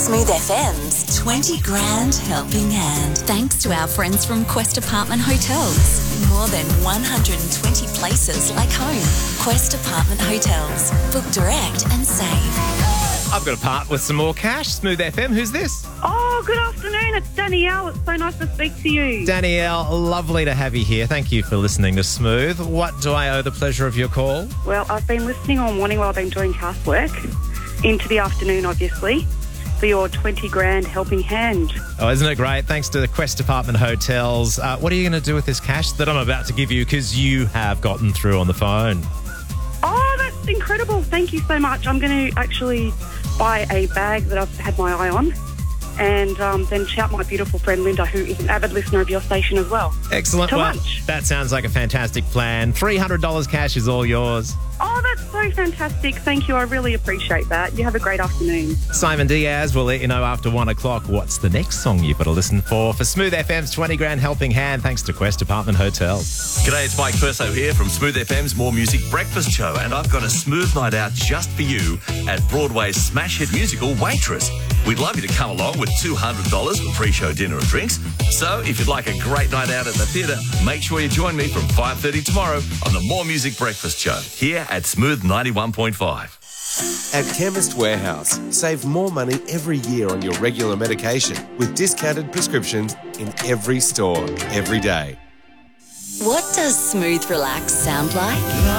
Smooth FM's 20 Grand Helping Hand. Thanks to our friends from Quest Apartment Hotels. More than 120 places like home. Quest Apartment Hotels. Book direct and save. I've got a part with some more cash. Smooth FM, who's this? Oh, good afternoon. It's Danielle. It's so nice to speak to you. Danielle, lovely to have you here. Thank you for listening to Smooth. What do I owe the pleasure of your call? Well, I've been listening all morning while I've been doing housework, into the afternoon, obviously, for your 20 grand helping hand. Oh, isn't it great? Thanks to the Quest Apartment Hotels. What are you going to do with this cash that I'm about to give you because you have gotten through on the phone? Oh, that's incredible. Thank you so much. I'm going to actually buy a bag that I've had my eye on and then shout my beautiful friend Linda, who is an avid listener of your station as well. Excellent. To well, lunch. That sounds like a fantastic plan. $300 cash is all yours. Oh, that's so fantastic. Thank you. I really appreciate that. You have a great afternoon. Simon Diaz will let you know after 1 o'clock what's the next song you've got to listen for Smooth FM's 20 grand helping hand, thanks to Quest Apartment Hotels. G'day, it's Mike Perso here from Smooth FM's More Music Breakfast Show, and I've got a smooth night out just for you at Broadway's smash hit musical Waitress. We'd love you to come along with $200 for pre-show dinner and drinks. So if you'd like a great night out at the theatre, make sure you join me from 5:30 tomorrow on the More Music Breakfast Show here at Smooth 91.5. At Chemist Warehouse, save more money every year on your regular medication with discounted prescriptions in every store, every day. What does Smooth Relax sound like?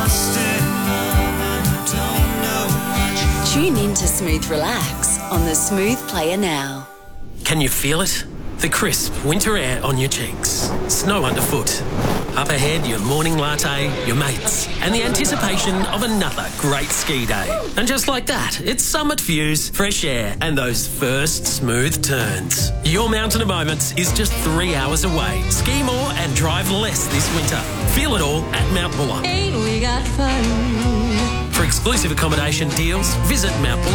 Tune in to Smooth Relax on the Smooth Player now. Can you feel it? The crisp winter air on your cheeks, snow underfoot. Up ahead, your morning latte, your mates, and the anticipation of another great ski day. And just like that, it's summit views, fresh air, and those first smooth turns. Your mountain of moments is just 3 hours away. Ski more and drive less this winter. Feel it all at Mount Buller. Ain't we got fun? For exclusive accommodation deals, visit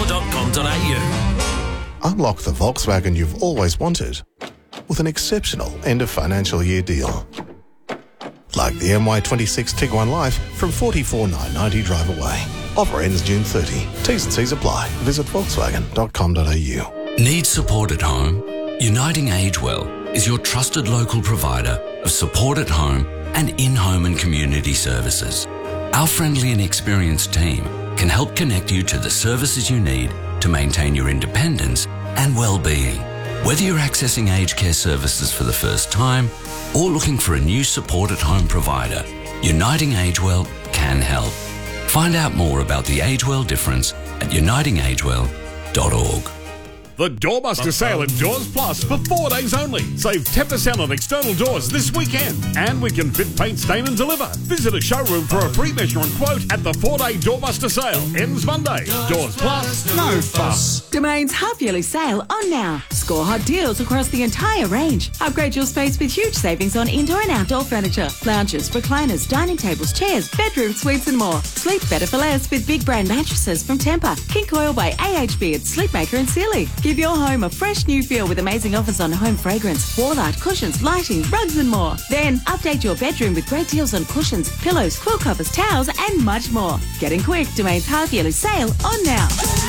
mountbuller.com.au. Unlock the Volkswagen you've always wanted with an exceptional end of financial year deal. Like the MY26 Tiguan Life from $44,990 drive away. Offer ends June 30. T's and C's apply. Visit volkswagen.com.au. Need support at home? Uniting Agewell is your trusted local provider of support at home and in-home and community services. Our friendly and experienced team can help connect you to the services you need to maintain your independence and well-being. Whether you're accessing aged care services for the first time or looking for a new support at home provider, Uniting Agewell can help. Find out more about the Agewell difference at unitingagewell.org. The Doorbuster sale at Doors Plus for 4 days only. Save 10% on external doors this weekend. And we can fit, paint, stain and deliver. Visit a showroom for a free measure and quote at the 4-day Doorbuster sale. Ends Monday. Doors Plus, no fuss. Domain's half-yearly sale on now. Score hot deals across the entire range. Upgrade your space with huge savings on indoor and outdoor furniture, lounges, recliners, dining tables, chairs, bedroom suites and more. Sleep better for less with big brand mattresses from Tempur, King Coil by AHB at Sleepmaker and Sealy. Give your home a fresh new feel with amazing offers on home fragrance, wall art, cushions, lighting, rugs and more. Then update your bedroom with great deals on cushions, pillows, quilt covers, towels and much more. Getting quick, Domain's half-yearly sale on now.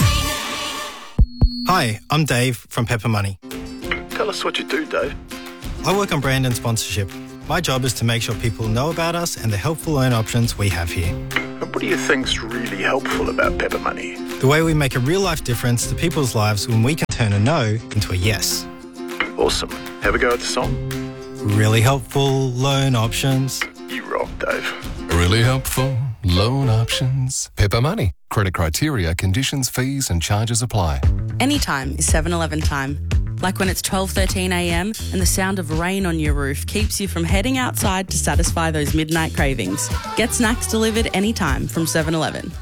Hi, I'm Dave from Pepper Money. Tell us what you do, Dave. I work on brand and sponsorship. My job is to make sure people know about us and the helpful loan options we have here. And what do you think's really helpful about Pepper Money? The way we make a real-life difference to people's lives when we can turn a no into a yes. Awesome. Have a go at the song? Really helpful loan options. You rock, Dave. Really helpful loan options. Pepper Money. Credit criteria, conditions, fees and charges apply. Anytime is 7-Eleven time. Like when it's 12:13 a.m. and the sound of rain on your roof keeps you from heading outside to satisfy those midnight cravings. Get snacks delivered anytime from 7-Eleven.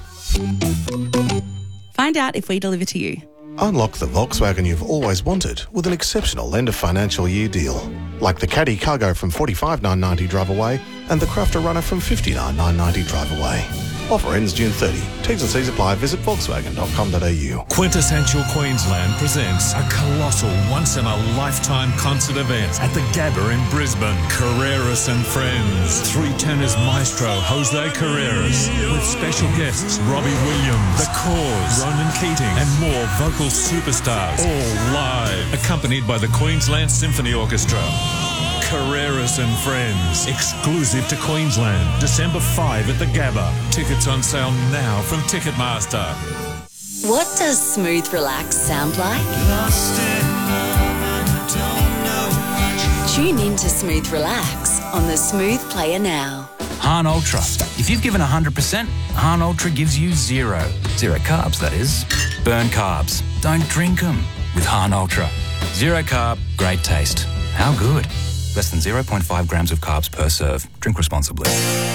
Find out if we deliver to you. Unlock the Volkswagen you've always wanted with an exceptional end of financial year deal. Like the Caddy Cargo from $45,990 drive away and the Crafter Runner from $59,990 drive away. Offer ends June 30. T's and C's apply. Visit Volkswagen.com.au. Quintessential Queensland presents a colossal once-in-a-lifetime concert event at the Gabba in Brisbane. Carreras and Friends. Three tenors maestro Jose Carreras with special guests Robbie Williams, The Cause, Ronan Keating and more vocal superstars, all live, accompanied by the Queensland Symphony Orchestra. Carreras and Friends, exclusive to Queensland, December 5 at the Gabba. Tickets on sale now from Ticketmaster. What does smooth relax sound like? Tune in to Smooth Relax on the Smooth Player now. Hahn Ultra. If you've given 100%, Hahn Ultra gives you zero. Zero carbs, that is. Burn carbs. Don't drink them with Hahn Ultra. Zero carb, great taste. How good? Less than 0.5 grams of carbs per serve. Drink responsibly.